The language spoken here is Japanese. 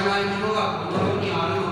らないものがこの世にある